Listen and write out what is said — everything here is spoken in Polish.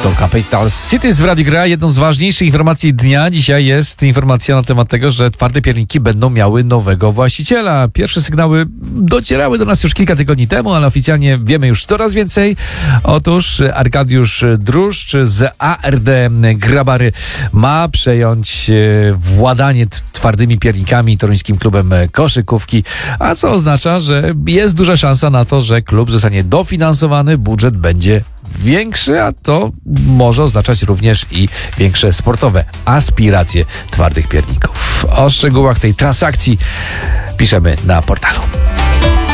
To Capital Cities w Radiu Gra. Jedną z ważniejszych informacji dnia dzisiaj jest informacja na temat tego, że twarde pierniki będą miały nowego właściciela. Pierwsze sygnały docierały do nas już kilka tygodni temu, ale oficjalnie wiemy już coraz więcej. Otóż Arkadiusz Druszcz z ARD Grabary ma przejąć władanie twardymi piernikami toruńskim klubem koszykówki, a co oznacza, że jest duża szansa na to, że klub zostanie dofinansowany, budżet będzie większy, a to może oznaczać również i większe sportowe aspiracje twardych pierników. O szczegółach tej transakcji piszemy na portalu.